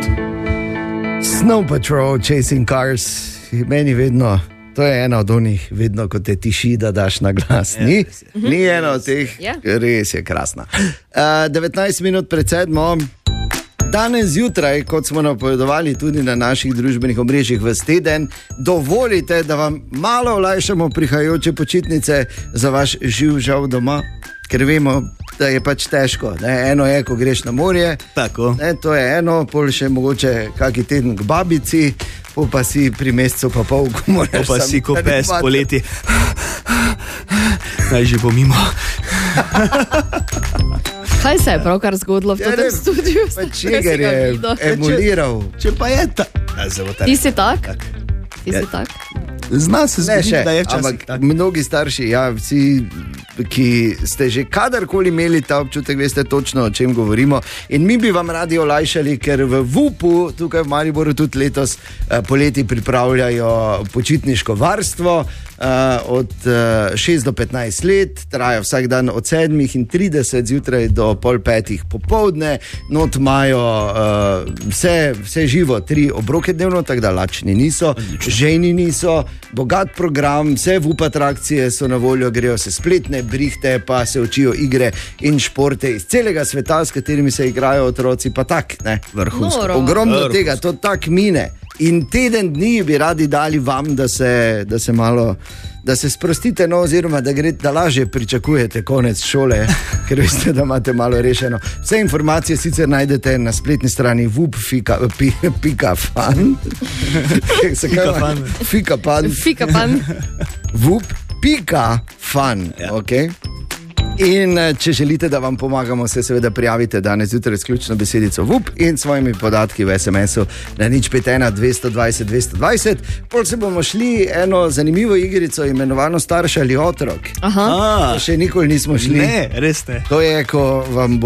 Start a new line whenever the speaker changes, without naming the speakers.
Snow Patrol, Chasing Cars, meni vedno, to je ena od onih, vedno ko te tiši, da daš na glas. Ni ena od teh, res je krasna. 19 minut pred 7. Danes zjutraj, kot smo napovedovali tudi na naših družbenih omrežjih v teden, dovolite, da vam malo olajšamo prihajajoče počitnice za vaš živ žal doma, ker vemo, da je pač težko. Eno je, ko greš na morje, to je eno, pol še mogoče kaki teden k babici, pol pa si pri mesecu pa pol, ko moraš
pa si ko pes poleti. Naj že bo mimo.
Kaj se je pravkar zgodilo v tem studiu?
Čigar je emuliral.
Če pa je ta...
Ti si tak?
Zna se zgoditi, da je včasih
ampak
tak.
Mnogi starši, vsi, ki ste že kadarkoli imeli ta občutek, veste točno, o čem govorimo. In mi bi vam radi olajšali, ker v VUP-u, tukaj v Mariboru tudi letos poleti pripravljajo počitniško varstvo od 6 do 15 let, traja vsak dan od 7:30 zjutraj do pol 5 popoldne, not imajo vse živo, 3 obroke dnevno, tako da lačni niso, žejni niso, bogat program, vse VUP atrakcije so na voljo, grejo se spletne brihte, pa se učijo igre in športe iz celega sveta, s katerimi se igrajo otroci, pa tak, ne, vrhunsko. Ogromno tega, to tak mine. In teden dni bi radi dali vam, da se malo, da se sprostite, no, oziroma da lažje pričakujete konec šole, ker veste, da imate malo rešeno. Vse informacije sicer najdete na spletni strani vup.fan. vup.fan. Okay. In če želite, da vam pomagamo, se seveda prijavite danes zjutraj s ključno besedico VUP in svojimi podatki v SMS-u na 051 220 220. Pol se bomo šli eno zanimivo igrico imenovano Starš ali otrok.
Aha.
Še nikoli nismo šli.
Ne, res ne.
To je, ko vam